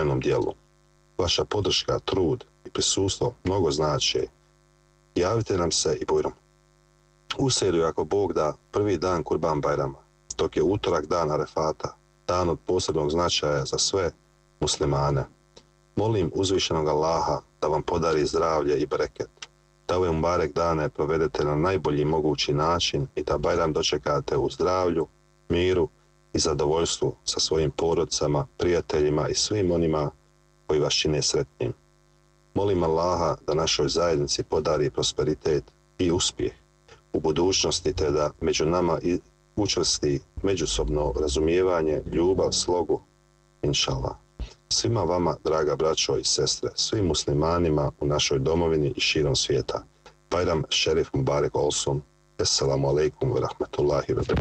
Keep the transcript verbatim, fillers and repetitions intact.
sjajnom dijelu. Vaša podrška, trud i prisustvo mnogo znači. Javite nam se i bujrom. U srijedu, ako Bog da, prvi dan Kurban Bajrama, dok je utorak dan Arefata, dan od posebnog značaja za sve muslimane. Molim uzvišenog Allaha da vam podari zdravlje i bereket, da ove mubarek dane provedete na najbolji mogući način i da Bajram dočekate u zdravlju, miru i zadovoljstvu sa svojim porodicama, prijateljima i svim onima koji vas čine sretnim. Molim Allaha da našoj zajednici podari prosperitet i uspjeh u budućnosti, te da među nama učvrsti međusobno razumijevanje, ljubav, slogu, inšallah. Svima vama, draga braćo i sestre, svim muslimanima u našoj domovini i širom svijeta. Bajram šerif mubarek olsun. Assalamu alaikum wa rahmatullahi wa barakatuh.